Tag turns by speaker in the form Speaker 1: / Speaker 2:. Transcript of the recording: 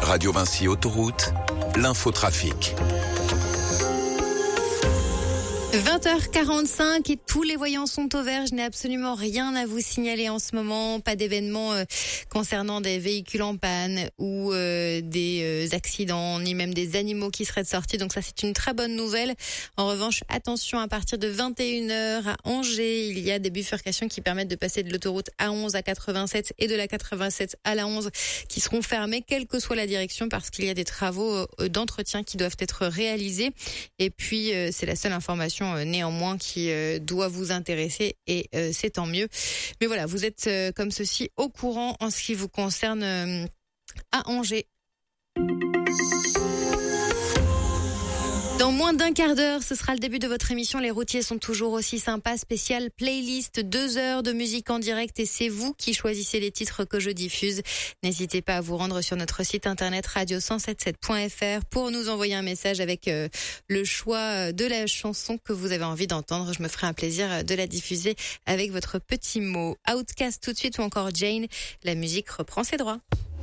Speaker 1: Radio Vinci Autoroute, l'infotrafic.
Speaker 2: 20h45 et tous les voyants sont au vert. Je n'ai absolument rien à vous signaler en ce moment. Pas d'événements concernant des véhicules en panne ou des accidents, ni même des animaux qui seraient sortis. Donc ça, c'est une très bonne nouvelle. En revanche, attention, à partir de 21h à Angers, il y a des bifurcations qui permettent de passer de l'autoroute A11 à 87 et de la 87 à la 11 qui seront fermées, quelle que soit la direction, parce qu'il y a des travaux d'entretien qui doivent être réalisés. Et puis, c'est la seule information néanmoins qui doit vous intéresser et c'est tant mieux. Mais voilà, vous êtes comme ceci au courant en ce qui vous concerne à Angers. Dans moins d'un quart d'heure, ce sera le début de votre émission. Les routiers sont toujours aussi sympas. Spécial playlist, 2 heures de musique en direct et c'est vous qui choisissez les titres que je diffuse. N'hésitez pas à vous rendre sur notre site internet radio177.fr pour nous envoyer un message avec le choix de la chanson que vous avez envie d'entendre. Je me ferai un plaisir de la diffuser avec votre petit mot. Outcast tout de suite ou encore Jane. La musique reprend ses droits.